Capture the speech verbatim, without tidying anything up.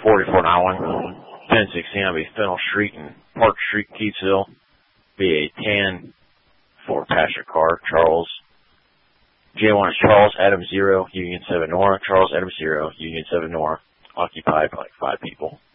forty-four nine one, ten sixteen, I'll be Fennel Street and Park Street, Keatsville. B A ten for Patrick Carr, Charles. J one is Charles, Adam zero, Union seven Nora. Charles, Adam zero, Union seven Nora. Occupied by like five people.